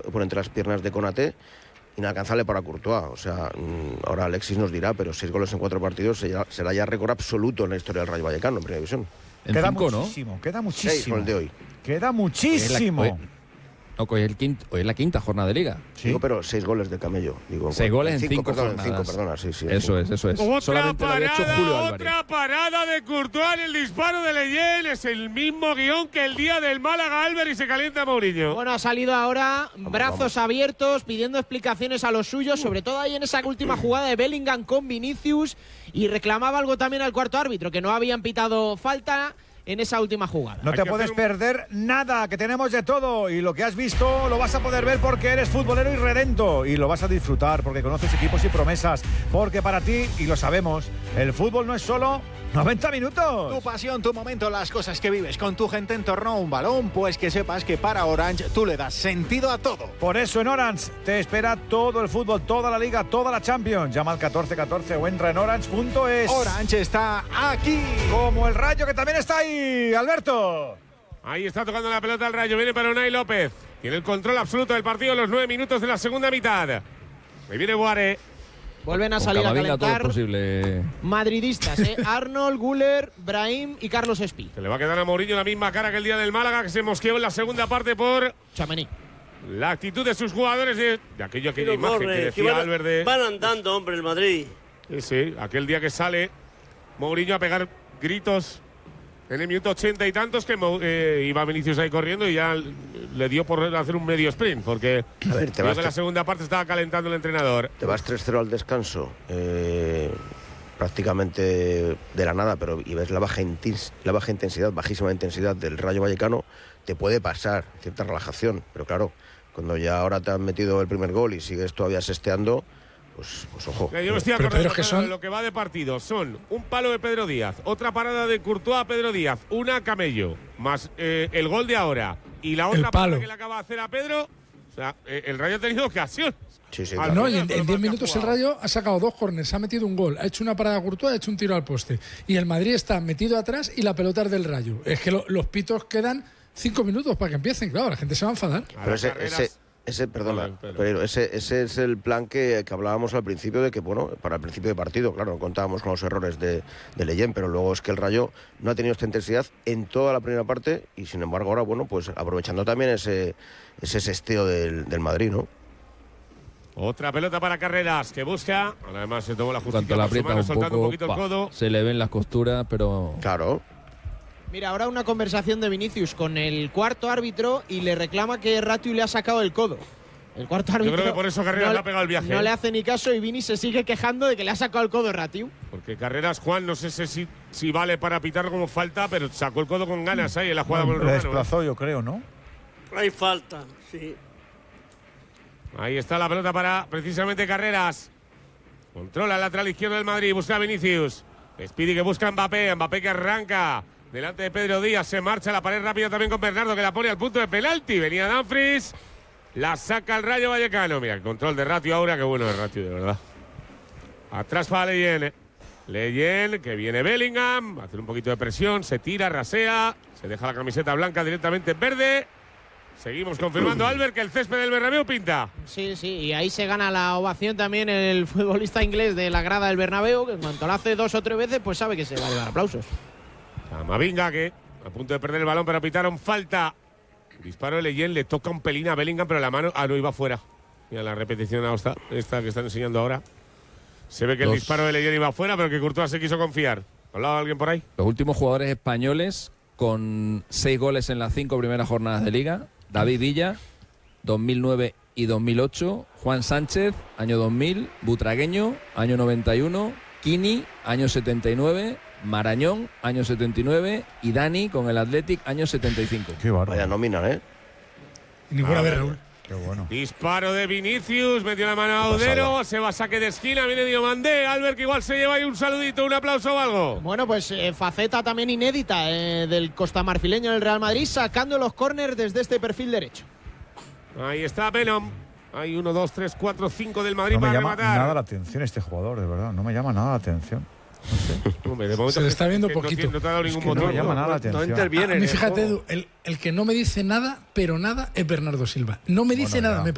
por entre las piernas de Konaté, inalcanzable para Courtois. O sea, ahora Alexis nos dirá, pero 6 goles en 4 partidos será ya récord absoluto en la historia del Rayo Vallecano en Primera División. Queda 5, muchísimo, ¿no? queda muchísimo. 6 con el de hoy. Queda muchísimo. Hoy es la quinta jornada de Liga. Sí. Digo, pero 6 goles de Camello. Digo, 6 goles en 5 jornadas. 5, jornadas. perdona, sí. Eso es. Solamente lo había hecho Julio Álvarez. Otra parada de Courtois en el disparo de Leyen. Es el mismo guión que el día del Málaga, Albert, y se calienta Mourinho. Bueno, ha salido ahora brazos abiertos, pidiendo explicaciones a los suyos, sobre todo ahí en esa última jugada de Bellingham con Vinicius, y reclamaba algo también al cuarto árbitro, que no habían pitado falta en esa última jugada. No te puedes perder nada, que tenemos de todo, y lo que has visto lo vas a poder ver porque eres futbolero irredento, y lo vas a disfrutar porque conoces equipos y promesas, porque para ti, y lo sabemos, el fútbol no es solo 90 minutos. Tu pasión, tu momento, las cosas que vives con tu gente en torno a un balón, pues que sepas que para Orange tú le das sentido a todo. Por eso en Orange te espera todo el fútbol, toda la Liga, toda la Champions. Llama al 1414 o entra en orange.es. Orange está aquí. Como el Rayo, que también está ahí, Alberto. Ahí está tocando la pelota el Rayo. Viene para Unai López. Tiene el control absoluto del partido en los 9 minutos de la segunda mitad. Ahí viene Boare. Vuelven a Con salir a Camavinga todo es calentar posible. madridistas, Arnold, Güler, Brahim y Carlos Espí. Se le va a quedar a Mourinho la misma cara que el día del Málaga, que se mosqueó en la segunda parte por Tchouaméni. la actitud de sus jugadores de aquella imagen que decía Albert de… Van andando, hombre, el Madrid. Sí, aquel día que sale Mourinho a pegar gritos en el minuto 80 y tantos, que iba Vinicius ahí corriendo y ya le dio por hacer un medio sprint, porque A ver, en la segunda parte estaba calentando el entrenador. Te vas 3-0 al descanso, prácticamente de la nada, pero y ves la baja intensidad, bajísima intensidad del Rayo Vallecano, te puede pasar cierta relajación, pero claro, cuando ya ahora te han metido el primer gol y sigues todavía sesteando, pues ojo. Yo me estoy acordando de lo que va de partido. Son un palo de Pedro Díaz, otra parada de Courtois a Pedro Díaz, una a Camello, más el gol de ahora y la otra parada que le acaba de hacer a Pedro. O sea, el Rayo ha tenido ocasión. Sí, claro. No, y en 10 minutos el Rayo ha sacado 2 córneres, ha metido un gol, ha hecho una parada a Courtois, ha hecho un tiro al poste. Y el Madrid está metido atrás y la pelota es del Rayo. Es que los pitos quedan 5 minutos para que empiecen. Claro, la gente se va a enfadar. Pero ese es el plan que hablábamos al principio, de que, bueno, para el principio de partido, claro, no contábamos con los errores de Leyen, pero luego es que el Rayo no ha tenido esta intensidad en toda la primera parte y, sin embargo, ahora, bueno, pues aprovechando también ese sesteo del Madrid, ¿no? Otra pelota para Carreras, que busca. Además, se tomó la justicia. Cuando la aprieta soltando un poquito el codo. Se le ven las costuras, pero… Claro. Mira, ahora una conversación de Vinicius con el cuarto árbitro y le reclama que Ratiu le ha sacado el codo. El cuarto árbitro… Yo creo que por eso Carreras le ha pegado el viaje. No le hace ni caso y Vini se sigue quejando de que le ha sacado el codo Ratiu. Porque Carreras, Juan, no sé si vale para pitarlo como falta, pero sacó el codo con ganas ahí en la jugada con el Le romano. desplazó, yo creo, ¿no? Hay falta, sí. Ahí está la pelota para precisamente Carreras. Controla el lateral izquierdo del Madrid, busca a Vinicius. Speedy que busca a Mbappé, Mbappé que arranca delante de Pedro Díaz, se marcha a la pared rápida también con Bernardo, que la pone al punto de penalti. Venía Dumfries, la saca el Rayo Vallecano. Mira, el control de Ratiu ahora, qué bueno el Ratiu, de verdad. Atrás para Leyen. Leyen, que viene Bellingham, va a hacer un poquito de presión, se tira, rasea, se deja la camiseta blanca directamente en verde. Seguimos confirmando, Albert, que el césped del Bernabéu pinta. Sí, y ahí se gana la ovación también el futbolista inglés de la grada del Bernabéu, que en cuanto lo hace 2 o 3 veces, pues sabe que se va a llevar aplausos. Camavinga, que a punto de perder el balón, pero pitaron falta. Disparo de Leyen, le toca un pelín a Bellingham, pero la mano… no, iba fuera. Mira la repetición esta que están enseñando ahora. Se ve que el disparo de Leyen iba fuera, pero que Courtois se quiso confiar. ¿Hablaba alguien por ahí? Los últimos jugadores españoles con 6 goles en las 5 primeras jornadas de Liga. David Villa, 2009 y 2008. Juan Sánchez, año 2000. Butragueño, año 91. Kini, año 79. Marañón, año 79. Y Dani, con el Athletic, año 75. Qué bárbaro. Vaya nómina, ¿eh? Y ninguna vez, Raúl. Qué bueno. Disparo de Vinicius, metió la mano a Audero, se va a saque de esquina, viene Diomandé. Albert, que igual se lleva ahí un saludito, un aplauso o algo. Bueno, pues faceta también inédita del costamarfileño del Real Madrid, sacando los córners desde este perfil derecho. Ahí está Venom. Hay 1, 2, 3, 4, 5 del Madrid No me para llama rematar. nada la atención este jugador, de verdad. No me llama nada la atención. No sé. Hombre, de momento se le está viendo poquito. No te ha dado ningún No motivo. me llama nada la atención. No interviene. A mí, fíjate, Edu, el que no me dice nada, pero nada, es Bernardo Silva. No me dice nada.